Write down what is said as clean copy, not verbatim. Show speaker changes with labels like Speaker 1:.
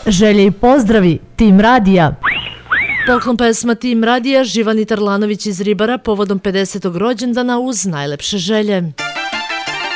Speaker 1: Želje i pozdravi, Tim Radija.
Speaker 2: Poklon pesma Tim Radija, Živani Tarlanović iz Ribara povodom 50. rođendana uz najlepše želje.